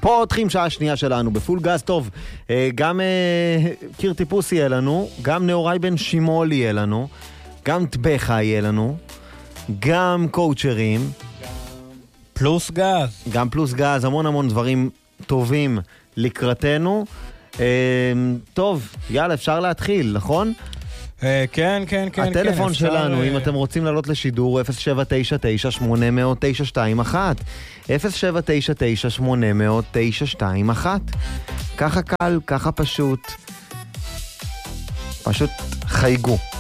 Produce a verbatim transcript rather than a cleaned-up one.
פותחים שעה שנייה שלנו בפול גז. טוב, גם קיר טיפוס יהיה לנו, גם נאורי בן שימול יהיה לנו, גם טבחה יהיה לנו, גם קואוצ'רים, פלוס גז. גם פלוס גז, המון המון דברים טובים לקראתנו. טוב, יאללה, אפשר להתחיל, נכון? כן, כן, כן. הטלפון שלנו, אם אתם רוצים לעלות לשידור, אפס שבע תשע תשע שמונה אפס אפס תשע שתיים אחת. אפס שבע תשע תשע שמונה אפס אפס תשע שתיים אחת. ככה קל, ככה פשוט. פשוט חייגו.